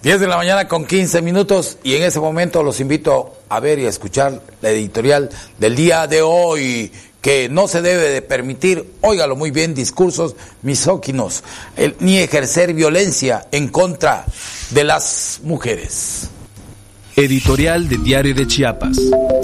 10 de la mañana con 15 minutos y en ese momento los invito a ver y a escuchar la editorial del día de hoy, que no se debe de permitir, óigalo muy bien, discursos misóginos, ni ejercer violencia en contra de las mujeres. Editorial de Diario de Chiapas.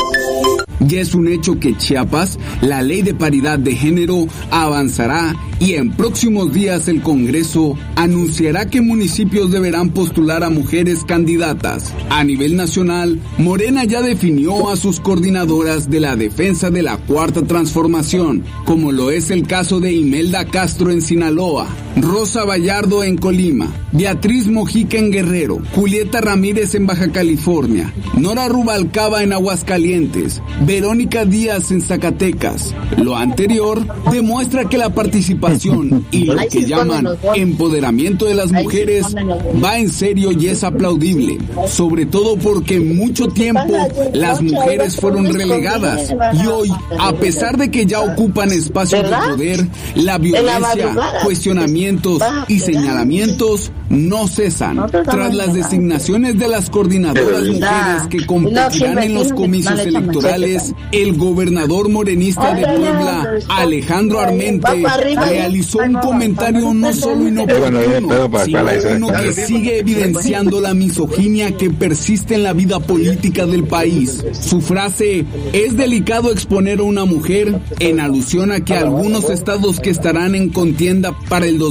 Ya es un hecho que Chiapas, la ley de paridad de género avanzará y en próximos días el Congreso anunciará que municipios deberán postular a mujeres candidatas. A nivel nacional, Morena ya definió a sus coordinadoras de la defensa de la Cuarta Transformación, como lo es el caso de Imelda Castro en Sinaloa, Rosa Vallardo en Colima, Beatriz Mojica en Guerrero, Julieta Ramírez en Baja California, Nora Rubalcaba en Aguascalientes, Verónica Díaz en Zacatecas. Lo anterior demuestra que la participación y lo que llaman empoderamiento de las mujeres va en serio y es aplaudible, sobre todo porque mucho tiempo las mujeres fueron relegadas y hoy, a pesar de que ya ocupan espacios de poder, la violencia, cuestionamientos y señalamientos no cesan. Tras las designaciones de las coordinadoras mujeres que competirán en los comicios electorales, el gobernador morenista de Puebla, Alejandro Armente, realizó un comentario no solo inoportuno, sino uno que sigue evidenciando la misoginia que persiste en la vida política del país. Su frase: "Es delicado exponer a una mujer", en alusión a que algunos estados que estarán en contienda para el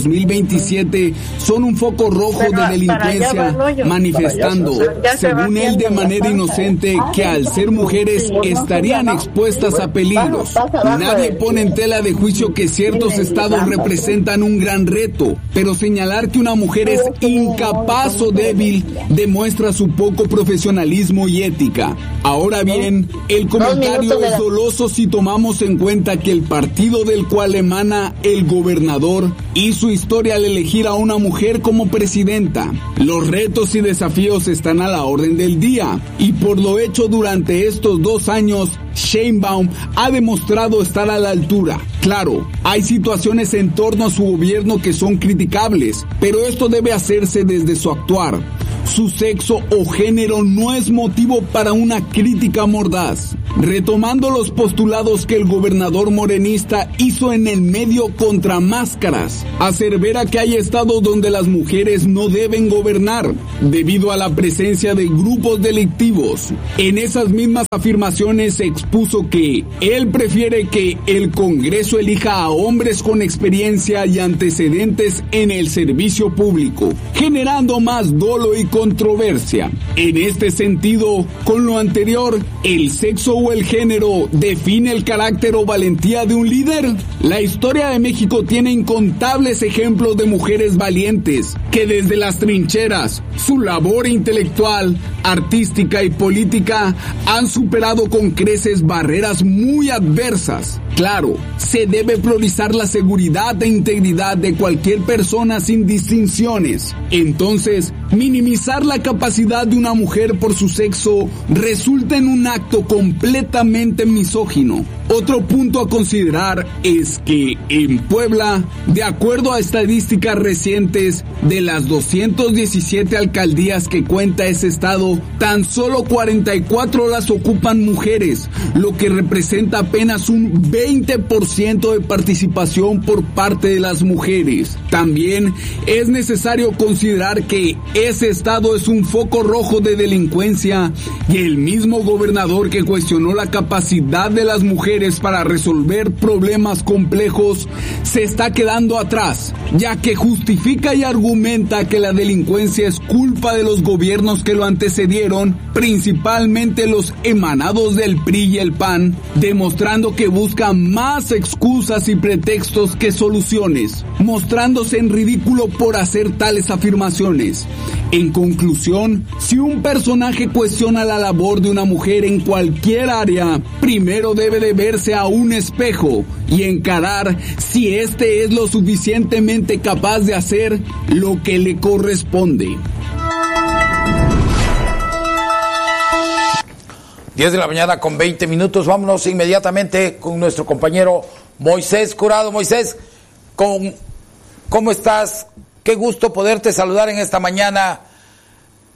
2027 son un foco rojo de delincuencia, manifestando, según él de manera inocente, que al ser mujeres estarían expuestas a peligros. Nadie pone en tela de juicio que ciertos estados representan un gran reto, pero señalar que una mujer es incapaz o débil demuestra su poco profesionalismo y ética. Ahora bien, el comentario es doloso si tomamos en cuenta que el partido del cual emana el gobernador hizo historia al elegir a una mujer como presidenta. Los retos y desafíos están a la orden del día, y por lo hecho durante estos 2 años, Sheinbaum ha demostrado estar a la altura. Claro, hay situaciones en torno a su gobierno que son criticables, pero esto debe hacerse desde su actuar. Su sexo o género no es motivo para una crítica mordaz. Retomando los postulados que el gobernador morenista hizo en el medio contra máscaras, asevera que hay estados donde las mujeres no deben gobernar debido a la presencia de grupos delictivos. En esas mismas afirmaciones se expuso que él prefiere que el Congreso elija a hombres con experiencia y antecedentes en el servicio público, generando más dolo y controversia. En este sentido, con lo anterior, ¿el sexo o el género define el carácter o valentía de un líder? La historia de México tiene incontables ejemplos de mujeres valientes que desde las trincheras, su labor intelectual, artística y política han superado con creces barreras muy adversas. Claro, se debe priorizar la seguridad e integridad de cualquier persona sin distinciones. Entonces, minimizar la capacidad de una mujer por su sexo resulta en un acto completamente misógino. Otro punto a considerar es que en Puebla, de acuerdo a estadísticas recientes, de las 217 alcaldías que cuenta ese estado, tan solo 44 las ocupan mujeres, lo que representa apenas un 20% de participación por parte de las mujeres. También es necesario considerar que ese estado es un foco rojo de delincuencia y el mismo gobernador que cuestionó la capacidad de las mujeres para resolver problemas complejos se está quedando atrás, ya que justifica y argumenta que la delincuencia es culpa de los gobiernos que lo antecedieron, principalmente los emanados del PRI y el PAN, demostrando que busca más excusas y pretextos que soluciones, mostrándose en ridículo por hacer tales afirmaciones. En conclusión, si un personaje cuestiona la labor de una mujer en cualquier área, primero debe de verse a un espejo y encarar si éste es lo suficientemente capaz de hacer lo que le corresponde. 10 de la mañana con 20 minutos. Vámonos inmediatamente con nuestro compañero Moisés Curado. Moisés, ¿cómo estás? Qué gusto poderte saludar en esta mañana.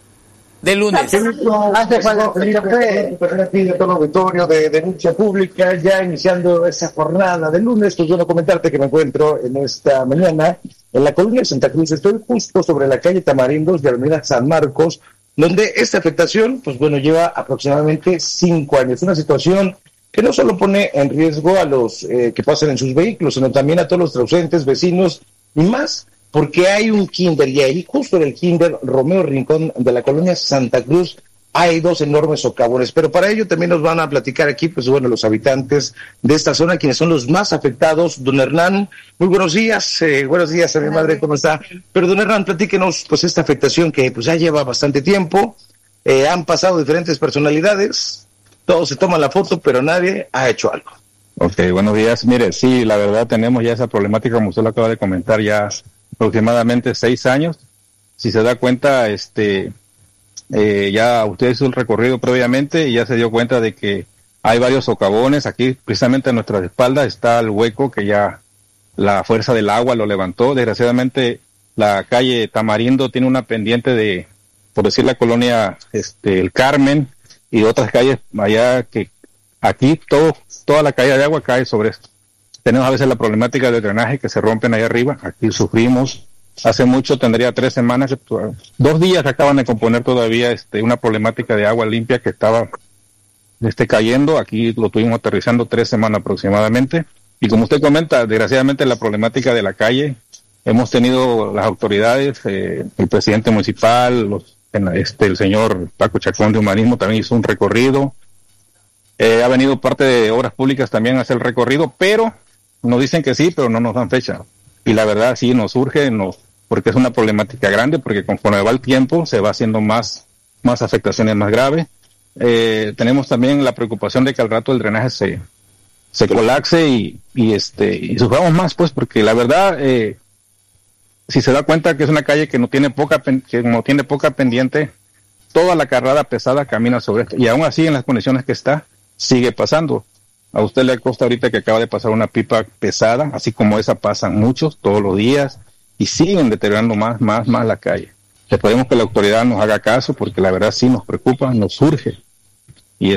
de lunes. Hace falta todo el auditorio de Denuncia Pública, ya iniciando esa jornada de lunes. Pues bueno, comentarte que me encuentro en esta mañana en la colonia de Santa Cruz. Estoy justo sobre la calle Tamarindos de Avenida San Marcos, donde esta afectación, pues bueno, lleva aproximadamente 5 años. Una situación que no solo pone en riesgo a los que pasan en sus vehículos, sino también a todos los transeúntes, vecinos y más, porque hay un kinder, y ahí justo en el kinder Romeo Rincón de la colonia Santa Cruz hay 2 enormes socavones. Pero para ello también nos van a platicar aquí, pues bueno, los habitantes de esta zona, quienes son los más afectados. Don Hernán, muy buenos días a mi madre, ¿cómo está? Pero don Hernán, platíquenos pues esta afectación que pues ya lleva bastante tiempo, han pasado diferentes personalidades, todos se toman la foto, pero nadie ha hecho algo. Ok, buenos días. Mire, sí, la verdad tenemos ya esa problemática, como usted lo acaba de comentar, ya aproximadamente 6 años. Si se da cuenta, ya usted hizo el recorrido previamente y ya se dio cuenta de que hay varios socavones. Aquí, precisamente a nuestras espaldas, está el hueco que ya la fuerza del agua lo levantó. Desgraciadamente, la calle Tamarindo tiene una pendiente de, por decir, la colonia El Carmen y otras calles allá que aquí toda la caída de agua cae sobre esto. Tenemos a veces la problemática del drenaje que se rompen ahí arriba. Aquí sufrimos. Hace mucho, tendría 3 semanas, 2 días acaban de componer todavía una problemática de agua limpia que estaba cayendo. Aquí lo tuvimos aterrizando 3 semanas aproximadamente. Y como usted comenta, desgraciadamente la problemática de la calle, hemos tenido las autoridades, el presidente municipal, el señor Paco Chacón de Humanismo también hizo un recorrido. Ha venido parte de Obras Públicas también a hacer el recorrido, pero nos dicen que sí, pero no nos dan fecha. Y la verdad sí nos surge, porque es una problemática grande, porque conforme va el tiempo se va haciendo más afectaciones más graves. Tenemos también la preocupación de que al rato el drenaje se colapse y suframos más, pues, porque la verdad, si se da cuenta que es una calle que no tiene poca pendiente, toda la carrada pesada camina sobre esto, y aún así en las condiciones que está, sigue pasando. A usted le consta ahorita que acaba de pasar una pipa pesada, así como esa pasan muchos todos los días y siguen deteriorando más la calle. Esperemos que la autoridad nos haga caso, porque la verdad sí nos preocupa, nos surge. Y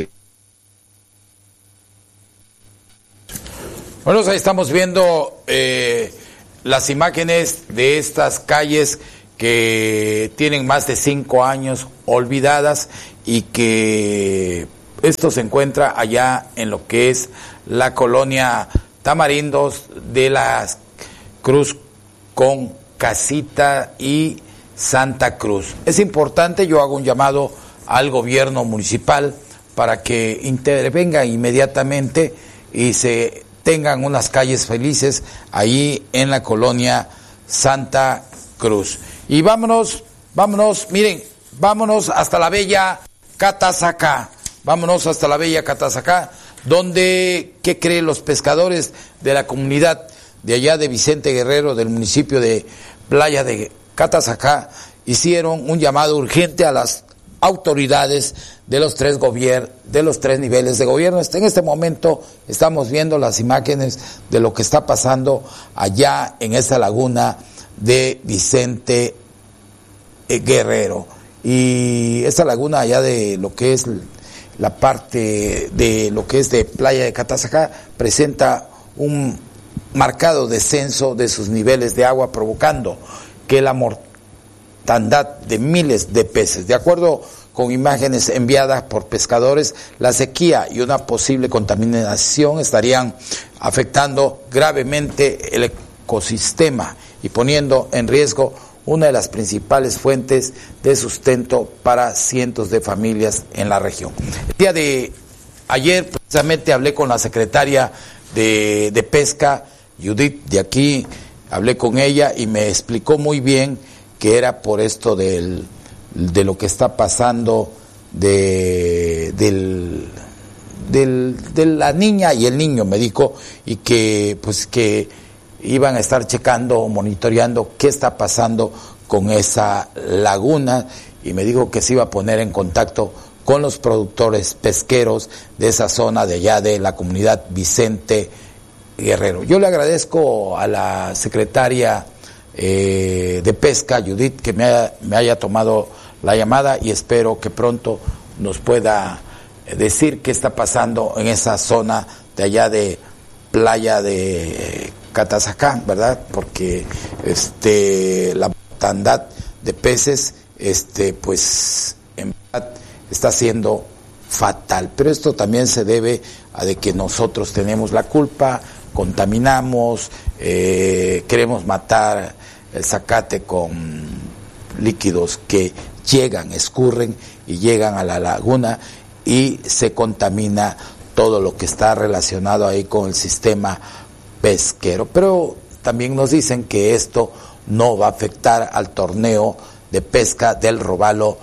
Bueno, ahí estamos viendo las imágenes de estas calles que tienen más de 5 años olvidadas y que esto se encuentra allá en lo que es la colonia Tamarindos de la Cruz con Casita y Santa Cruz. Es importante, yo hago un llamado al gobierno municipal para que intervenga inmediatamente y se tengan unas calles felices ahí en la colonia Santa Cruz. Y vámonos, miren, vámonos hasta la bella Catazacá. Vámonos hasta la bella Catazacá, donde, ¿qué creen los pescadores de la comunidad de allá de Vicente Guerrero, del municipio de Playa de Catazacá? Hicieron un llamado urgente a las autoridades de los 3 niveles de gobierno. En este momento estamos viendo las imágenes de lo que está pasando allá en esta laguna de Vicente Guerrero. Y esta laguna allá de lo que es la parte de lo que es de Playa de Catazacá presenta un marcado descenso de sus niveles de agua, provocando que la mortandad de miles de peces. De acuerdo con imágenes enviadas por pescadores, la sequía y una posible contaminación estarían afectando gravemente el ecosistema y poniendo en riesgo una de las principales fuentes de sustento para cientos de familias en la región. El día de ayer precisamente hablé con la secretaria de Pesca, Judith, de aquí, hablé con ella y me explicó muy bien que era por esto de lo que está pasando de la niña y el niño, me dijo, y que pues que iban a estar checando, monitoreando qué está pasando con esa laguna, y me dijo que se iba a poner en contacto con los productores pesqueros de esa zona de allá de la comunidad Vicente Guerrero. Yo le agradezco a la secretaria de Pesca, Judith, que me haya tomado la llamada y espero que pronto nos pueda decir qué está pasando en esa zona de allá de playa de Catazacán, ¿verdad? Porque la mortandad de peces, pues en verdad está siendo fatal. Pero esto también se debe a de que nosotros tenemos la culpa, contaminamos, queremos matar el zacate con líquidos que escurren y llegan a la laguna y se contamina todo lo que está relacionado ahí con el sistema pesquero. Pero también nos dicen que esto no va a afectar al torneo de pesca del Robalo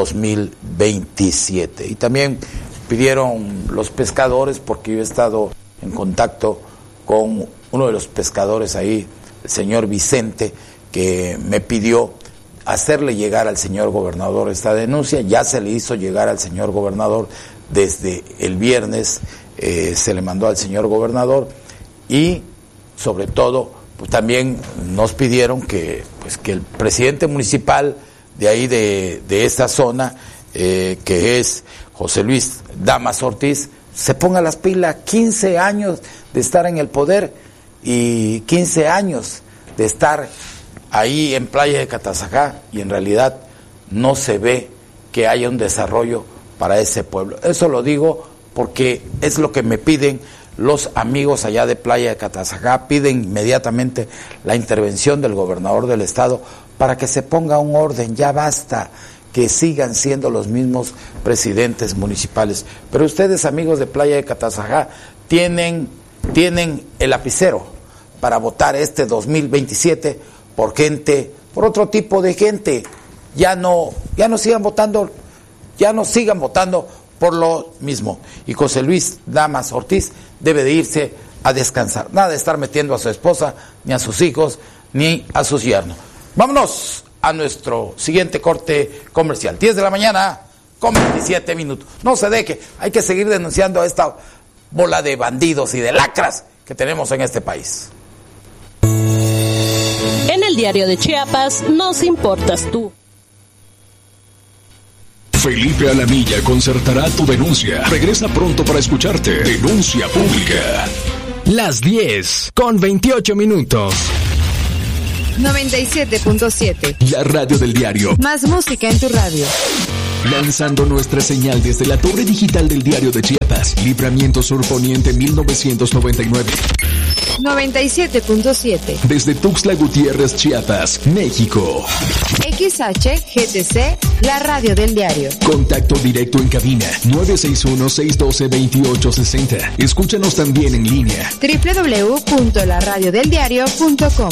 2027. Y también pidieron los pescadores, porque yo he estado en contacto con uno de los pescadores ahí, el señor Vicente, que me pidió hacerle llegar al señor gobernador esta denuncia. Ya se le hizo llegar al señor gobernador desde el viernes, se le mandó al señor gobernador, y sobre todo pues también nos pidieron que el presidente municipal de ahí de esta zona, que es José Luis Damas Ortiz, se ponga las pilas. 15 años de estar en el poder y 15 años de estar ahí en Playa de Catazacá, y en realidad no se ve que haya un desarrollo para ese pueblo. Eso lo digo porque es lo que me piden los amigos allá de Playa de Catazacá. Piden inmediatamente la intervención del gobernador del estado para que se ponga un orden. Ya basta que sigan siendo los mismos presidentes municipales. Pero ustedes, amigos de Playa de Catazacá, tienen el lapicero para votar este 2027 por otro tipo de gente. Ya no sigan votando por lo mismo. Y José Luis Damas Ortiz debe de irse a descansar. Nada de estar metiendo a su esposa, ni a sus hijos, ni a sus yernos. Vámonos a nuestro siguiente corte comercial. 10 de la mañana con 27 minutos. No se deje, hay que seguir denunciando a esta bola de bandidos y de lacras que tenemos en este país. En el Diario de Chiapas nos importas tú. Felipe Alamilla concertará tu denuncia. Regresa pronto para escucharte. Denuncia pública. Las 10 con 28 minutos. 97.7. La radio del diario. Más música en tu radio. Lanzando nuestra señal desde la torre digital del Diario de Chiapas. Libramiento Sur Poniente 1999. 97.7. Desde Tuxtla Gutiérrez, Chiapas, México. XHGTC, la radio del diario. Contacto directo en cabina 961-612-2860. Escúchanos también en línea. www.laradiodeldiario.com.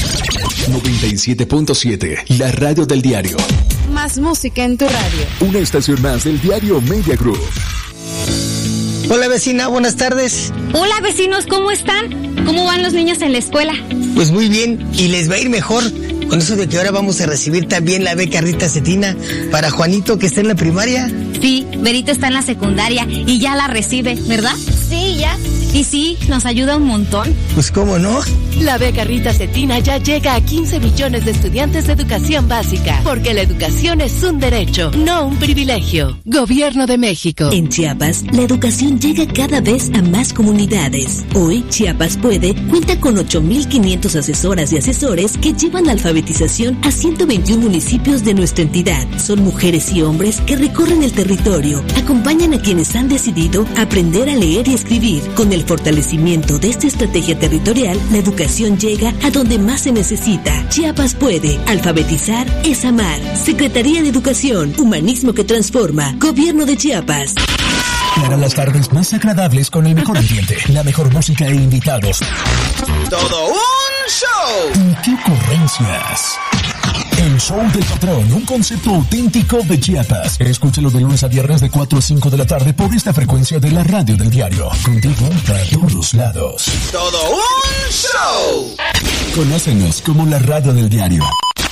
97.7, la radio del diario. Más música en tu radio. Una estación más del diario Media Group. Hola vecina, buenas tardes. Hola vecinos, ¿cómo están? ¿Cómo van los niños en la escuela? Pues muy bien, y les va a ir mejor con eso de que ahora vamos a recibir también la beca Rita Cetina para Juanito, que está en la primaria. Sí, Berito está en la secundaria y ya la recibe, ¿verdad? Sí, ya. Y sí, nos ayuda un montón. Pues cómo no. La beca Rita Cetina ya llega a 15 millones de estudiantes de educación básica, porque la educación es un derecho, no un privilegio. Gobierno de México. En Chiapas, la educación llega cada vez a más comunidades. Hoy, Chiapas Puede cuenta con 8,500 asesoras y asesores que llevan la alfabetización a 121 municipios de nuestra entidad. Son mujeres y hombres que recorren el territorio, acompañan a quienes han decidido aprender a leer y escribir. Con el fortalecimiento de esta estrategia territorial, la educación llega a donde más se necesita. Chiapas Puede. Alfabetizar es amar. Secretaría de Educación. Humanismo que transforma. Gobierno de Chiapas. Para las tardes más agradables con el mejor ambiente, la mejor música e invitados. ¡Todo un show! ¿Y qué ocurrencias? El show del patrón, un concepto auténtico de Chiapas. Escúchalo de lunes a viernes de 4 a 5 de la tarde por esta frecuencia de la radio del diario. Contigo para todos lados. ¡Todo un show! Conócenos como la radio del diario.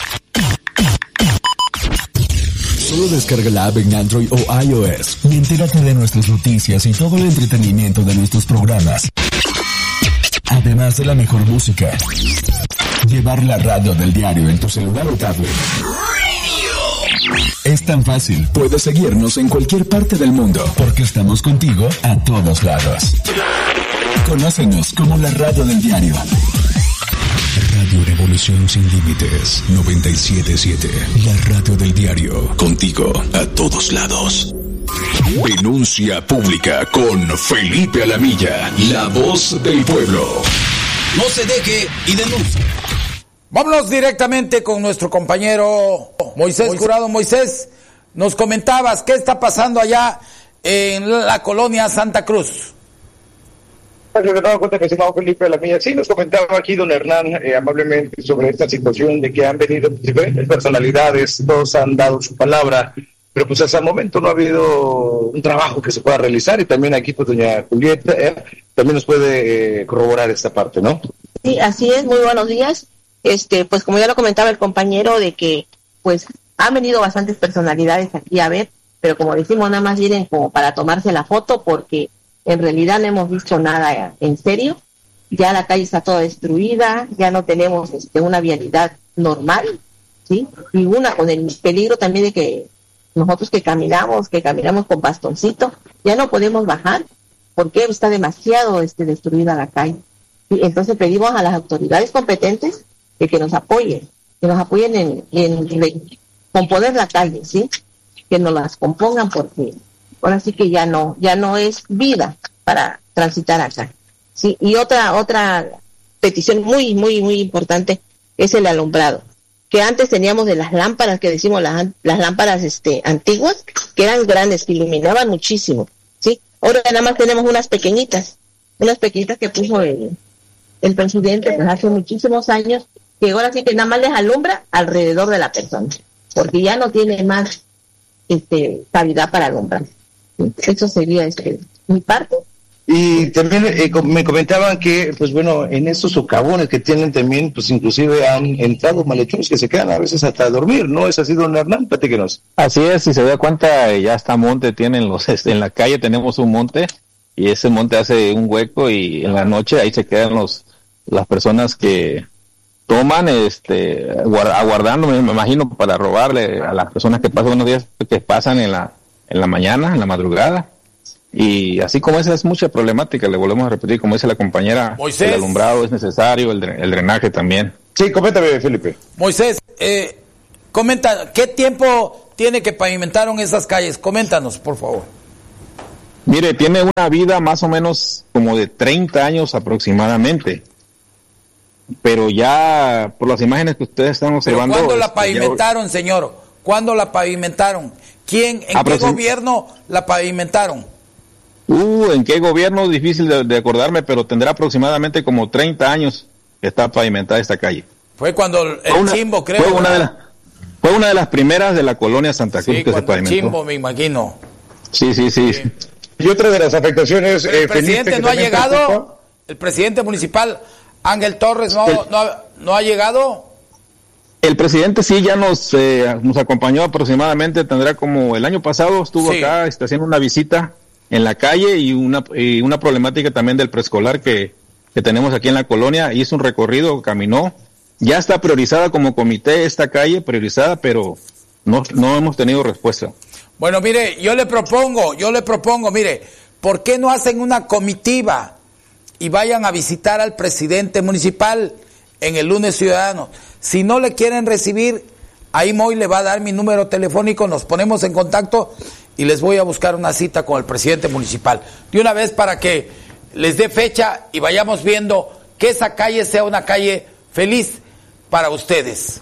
Solo descarga la app en Android o iOS y entérate de nuestras noticias y todo el entretenimiento de nuestros programas. Además de la mejor música. Llevar la radio del diario en tu celular o tablet. Es tan fácil. Puedes seguirnos en cualquier parte del mundo porque estamos contigo a todos lados. Conócenos como la radio del diario. Radio Revolución Sin Límites 97.7. La radio del diario. Contigo a todos lados. Denuncia pública con Felipe Alamilla, la voz del pueblo. No se deje y denuncie. Vámonos directamente con nuestro compañero Moisés Jurado. Moisés, nos comentabas qué está pasando allá en la colonia Santa Cruz. Yo me daba cuenta que se llamaba Felipe Alamilla. Sí, nos comentaba aquí don Hernán amablemente sobre esta situación de que han venido diferentes personalidades, todos han dado su palabra, pero pues hasta el momento no ha habido un trabajo que se pueda realizar, y también aquí pues doña Julieta también nos puede corroborar esta parte, ¿no? Sí, así es, muy buenos días. Pues como ya lo comentaba el compañero, de que pues han venido bastantes personalidades aquí a ver, pero como decimos, nada más vienen como para tomarse la foto, porque en realidad no hemos visto nada en serio. Ya la calle está toda destruida, ya no tenemos una vialidad normal, ¿sí? Y con el peligro también de que nosotros que caminamos con bastoncito, ya no podemos bajar, porque está demasiado destruida la calle. ¿Sí? Entonces pedimos a las autoridades competentes que nos apoyen en componer la calle, ¿sí? Que nos las compongan, porque ahora sí que ya no es vida para transitar acá, ¿sí? Y otra petición muy, muy, muy importante es el alumbrado, que antes teníamos de las lámparas, que decimos las lámparas antiguas, que eran grandes, que iluminaban muchísimo, ¿sí? Ahora nada más tenemos unas pequeñitas que puso el presidente pues hace muchísimos años, que ahora sí que nada más les alumbra alrededor de la persona, porque ya no tiene más cavidad para alumbrar. Eso sería mi parte. Y también me comentaban que, pues bueno, en estos socavones que tienen también, pues inclusive han entrado malhechores que se quedan a veces hasta dormir, ¿no? ¿Es así, don Hernán? Platíquenos. Así es, si se da cuenta, ya está monte, tienen en la calle tenemos un monte, y ese monte hace un hueco, y en la noche ahí se quedan las personas que toman, aguardando, me imagino, para robarle a las personas que pasan unos días, que pasan en la mañana, en la madrugada. Y así como esa es mucha problemática, le volvemos a repetir, como dice la compañera, Moisés, el alumbrado es necesario, el drenaje también. Sí, coméntame, Felipe. Moisés, comenta, ¿qué tiempo tiene que pavimentaron esas calles? Coméntanos, por favor. Mire, tiene una vida más o menos como de 30 años aproximadamente, pero ya por las imágenes que ustedes están observando... ¿Pero cuándo la pavimentaron, señor? ¿Cuándo la pavimentaron? ¿En qué gobierno la pavimentaron? ¿En qué gobierno? Difícil de acordarme, pero tendrá aproximadamente como 30 años que está pavimentada esta calle. Fue cuando Chimbo, creo. Fue una de las primeras de la colonia Santa Cruz, que se pavimentó. Chimbo, me imagino. Sí. Y otra de las afectaciones... el presidente no ha llegado, el presidente municipal Ángel Torres no ha llegado. El presidente sí ya nos acompañó aproximadamente, tendrá como el año pasado, estuvo acá haciendo una visita en la calle, y una problemática también del preescolar que tenemos aquí en la colonia. Hizo un recorrido, caminó, ya está priorizada como comité esta calle, priorizada, pero no hemos tenido respuesta. Bueno, mire, yo le propongo, mire, ¿por qué no hacen una comitiva y vayan a visitar al presidente municipal en el lunes ciudadano? Si no le quieren recibir, ahí Moy le va a dar mi número telefónico, nos ponemos en contacto y les voy a buscar una cita con el presidente municipal. De una vez, para que les dé fecha y vayamos viendo que esa calle sea una calle feliz para ustedes.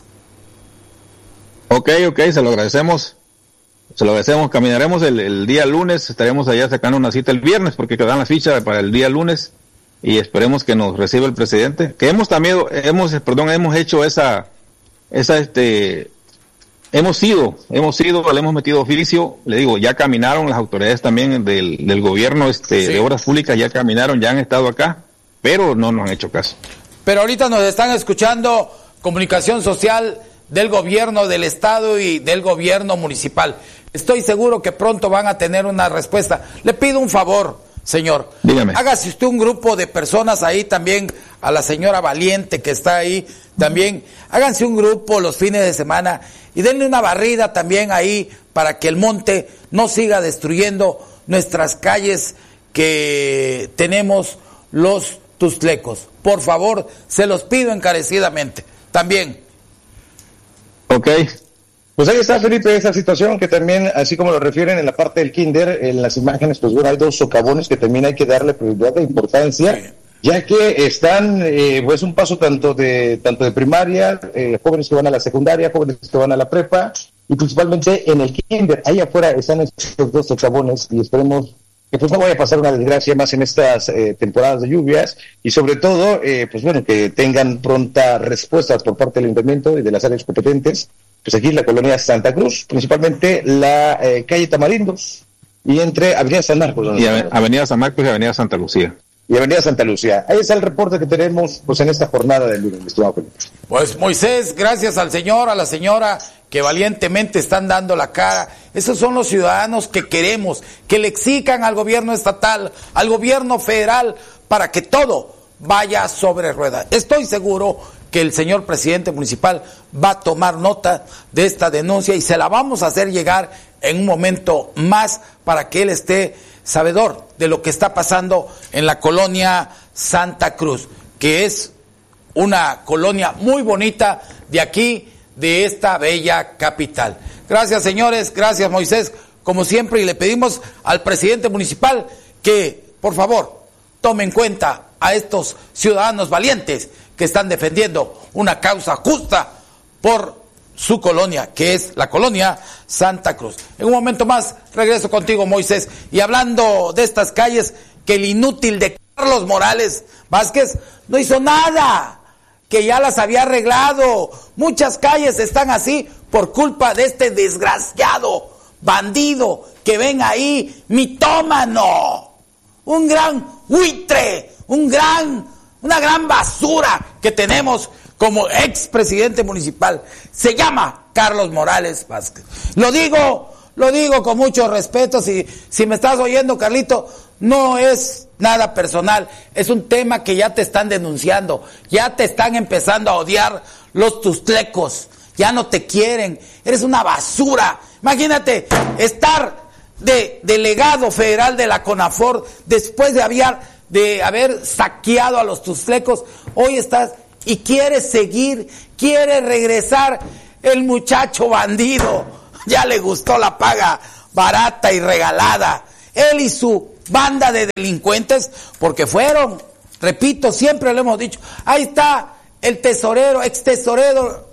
Ok, se lo agradecemos. Caminaremos el día lunes, estaremos allá sacando una cita el viernes, porque quedan las fichas para el día lunes, y esperemos que nos reciba el presidente, que hemos hecho le hemos metido oficio, le digo, ya caminaron las autoridades también del gobierno de obras públicas, ya caminaron, ya han estado acá, pero no nos han hecho caso. Pero ahorita nos están escuchando Comunicación Social del gobierno del estado y del gobierno municipal. Estoy seguro que pronto van a tener una respuesta. Le pido un favor, señor. Dígame. Hágase usted un grupo de personas ahí también, a la señora Valiente que está ahí también. Háganse un grupo los fines de semana y denle una barrida también ahí para que el monte no siga destruyendo nuestras calles que tenemos los tustlecos. Por favor, se los pido encarecidamente. También. Ok. Pues ahí está, Felipe, esa situación que también, así como lo refieren en la parte del kinder, en las imágenes, pues bueno, hay 2 socavones que también hay que darle prioridad de importancia, ya que están, pues un paso tanto de primaria, jóvenes que van a la secundaria, jóvenes que van a la prepa, y principalmente en el kinder. Ahí afuera están estos 2 socavones, y esperemos que pues no vaya a pasar una desgracia más en estas temporadas de lluvias, y sobre todo, pues bueno, que tengan pronta respuesta por parte del Ayuntamiento y de las áreas competentes, pues aquí en la colonia Santa Cruz, principalmente la calle Tamarindos, y entre Avenida San Marcos. Y Avenida San Marcos y Avenida Santa Lucía. Y Avenida Santa Lucía. Ahí está el reporte que tenemos pues en esta jornada del lunes, estimado Felipe. Pues Moisés, gracias al señor, a la señora que valientemente están dando la cara. Esos son los ciudadanos que queremos, que le exijan al gobierno estatal, al gobierno federal, para que todo vaya sobre ruedas. Estoy seguro que el señor presidente municipal va a tomar nota de esta denuncia y se la vamos a hacer llegar en un momento más para que él esté sabedor de lo que está pasando en la colonia Santa Cruz, que es una colonia muy bonita de aquí, de esta bella capital. Gracias, señores, gracias, Moisés, como siempre, y le pedimos al presidente municipal que, por favor, tome en cuenta a estos ciudadanos valientes que están defendiendo una causa justa por su colonia, que es la colonia Santa Cruz. En un momento más regreso contigo, Moisés, y hablando de estas calles, que el inútil de Carlos Morales Vázquez no hizo nada, que ya las había arreglado. Muchas calles están así por culpa de este desgraciado bandido que ven ahí, mitómano, un gran buitre, una gran basura que tenemos como expresidente municipal. Se llama Carlos Morales Vázquez. Lo digo con mucho respeto. Si me estás oyendo, Carlito, no es nada personal. Es un tema que ya te están denunciando. Ya te están empezando a odiar los tustlecos. Ya no te quieren. Eres una basura. Imagínate estar de delegado federal de la CONAFOR después de haber saqueado a los tustlecos. Hoy estás y quieres seguir, quiere regresar. El muchacho bandido ya le gustó la paga barata y regalada. Él y su banda de delincuentes, porque fueron, repito, siempre lo hemos dicho, ahí está el tesorero, ex tesorero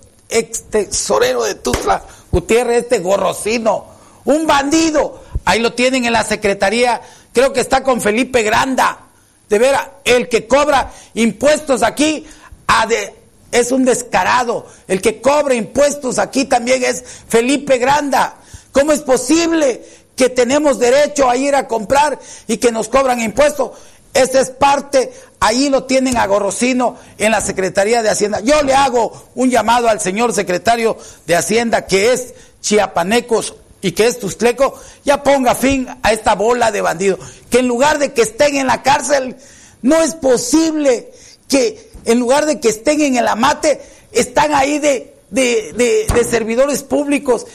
de Tuxtla Gutiérrez, este gorrocino, un bandido. Ahí lo tienen en la secretaría, creo que está con Felipe Granda. De veras, el que cobra impuestos aquí es un descarado. El que cobra impuestos aquí también es Felipe Granda. ¿Cómo es posible que tenemos derecho a ir a comprar y que nos cobran impuestos? Esa es parte, ahí lo tienen a Gorrocino en la Secretaría de Hacienda. Yo le hago un llamado al señor secretario de Hacienda, que es chiapanecos y que es tustleco, ya ponga fin a esta bola de bandidos. Que en lugar de que estén en la cárcel, no es posible que en lugar de que estén en el amate, están ahí de servidores públicos.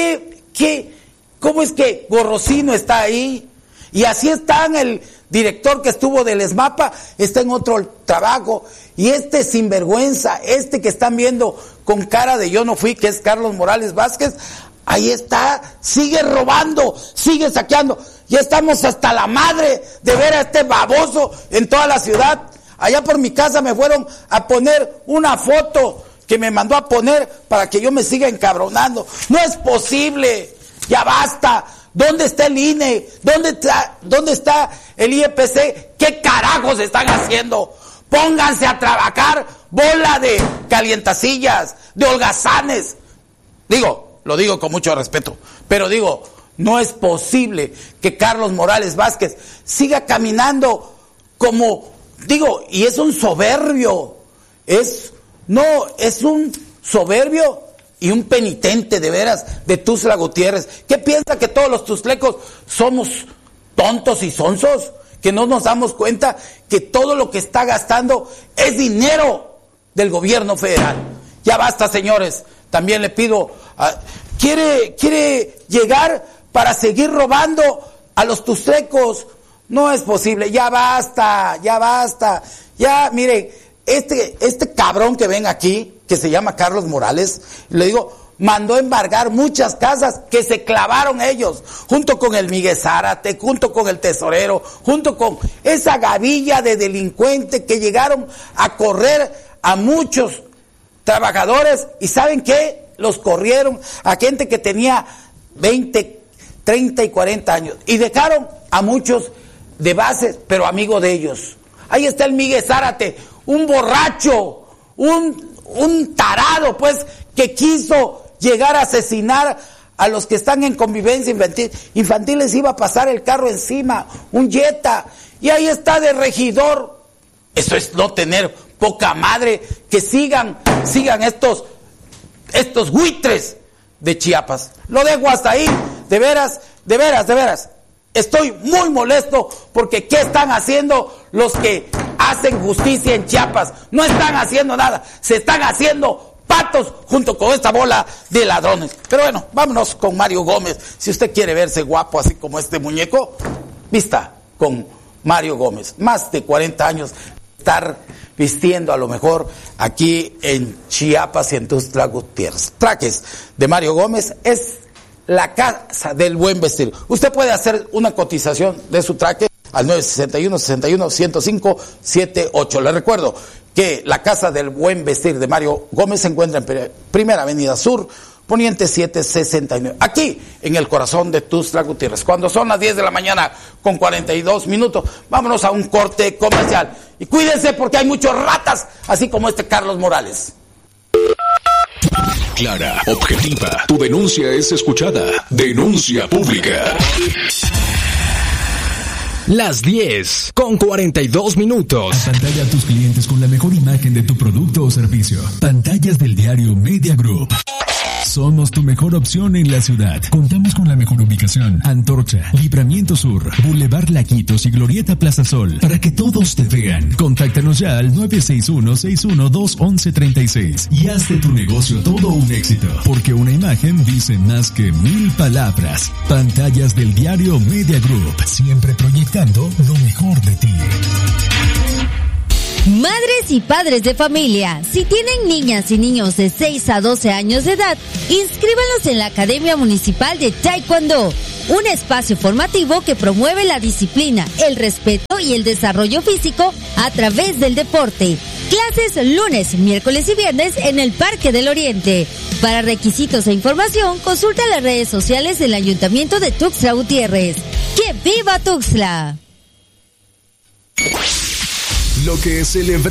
¿Cómo es que Gorrocino está ahí? Y así están el director que estuvo del ESMAPA, está en otro trabajo. Y este sinvergüenza, que están viendo con cara de yo no fui, que es Carlos Morales Vázquez, ahí está, sigue robando, sigue saqueando. Ya estamos hasta la madre de ver a este baboso en toda la ciudad. Allá por mi casa me fueron a poner una foto que me mandó a poner para que yo me siga encabronando. No es posible, ya basta. ¿Dónde está el INE? ¿Dónde está el IEPC? ¿Qué carajos están haciendo? Pónganse a trabajar, bola de calientasillas, de holgazanes. Lo digo con mucho respeto, pero no es posible que Carlos Morales Vázquez siga caminando como, y es un soberbio, es un soberbio y un penitente de veras de Tuxtla Gutiérrez. ¿Qué piensa que todos los tustlecos somos tontos y sonsos? Que no nos damos cuenta que todo lo que está gastando es dinero del gobierno federal. Ya basta, señores. también le pido, quiere llegar para seguir robando a los tustecos. No es posible, ya basta, ya, miren, este cabrón que ven aquí, que se llama Carlos Morales, le digo, mandó embargar muchas casas que se clavaron ellos, junto con el Miguel Zárate, junto con el tesorero, junto con esa gavilla de delincuentes que llegaron a correr a muchos trabajadores, y ¿saben qué? Los corrieron a gente que tenía 20, 30 y 40 años, y dejaron a muchos de bases, pero amigo de ellos. Ahí está el Miguel Zárate, un borracho, un tarado, pues, que quiso llegar a asesinar a los que están en convivencia infantil, les iba a pasar el carro encima, un Jetta, y ahí está de regidor. Eso es no tener poca madre, que sigan estos buitres de Chiapas. Lo dejo hasta ahí, de veras. Estoy muy molesto porque ¿qué están haciendo los que hacen justicia en Chiapas? No están haciendo nada, se están haciendo patos junto con esta bola de ladrones. Pero bueno, vámonos con Mario Gómez. Si usted quiere verse guapo así como este muñeco, vista con Mario Gómez. Más de 40 años estar vistiendo a lo mejor aquí en Chiapas y en Tuxtla Gutiérrez. Trajes de Mario Gómez es la casa del buen vestir. Usted puede hacer una cotización de su traje al 961-61-105-78. Le recuerdo que la casa del buen vestir de Mario Gómez se encuentra en Primera Avenida Sur, Poniente 769, aquí en el corazón de Tuxtla Gutiérrez. Cuando son las 10 de la mañana con 42 minutos, vámonos a un corte comercial. Y cuídense porque hay muchos ratas, así como este Carlos Morales. Clara, objetiva, tu denuncia es escuchada. Denuncia pública. Las 10 con 42 minutos. Pantalla a tus clientes con la mejor imagen de tu producto o servicio. Pantallas del diario Media Group. Somos tu mejor opción en la ciudad. Contamos con la mejor ubicación: Antorcha, Libramiento Sur, Boulevard Laquitos y Glorieta Plaza Sol, para que todos te vean. Contáctanos ya al 961-612-1136 y haz de tu negocio todo un éxito, porque una imagen dice más que 1000 palabras. Pantallas del diario Media Group, siempre proyectando lo mejor de ti. Madres y padres de familia, si tienen niñas y niños de 6 a 12 años de edad, inscríbanlos en la Academia Municipal de Taekwondo, un espacio formativo que promueve la disciplina, el respeto y el desarrollo físico a través del deporte. Clases lunes, miércoles y viernes en el Parque del Oriente. Para requisitos e información, consulta las redes sociales del Ayuntamiento de Tuxtla Gutiérrez. ¡Que viva Tuxtla! Lo que celebra